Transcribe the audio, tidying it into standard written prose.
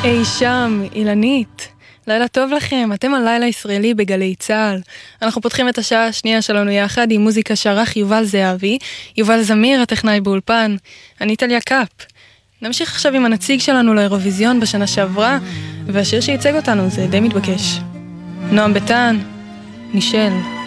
אי שם, אילנית. לילה טוב לכם, אתם על לילה ישראלי בגלי צהל. אנחנו פותחים את השעה השנייה שלנו יחד עם מוזיקה שערך יובל זהבי, יובל זמיר, הטכנאי באולפן, אני טליה קאפ. נמשיך עכשיו עם הנציג שלנו לאירוויזיון בשנה שעברה, והשיר שייצג אותנו זה די מתבקש. נועם ביטן, מישל.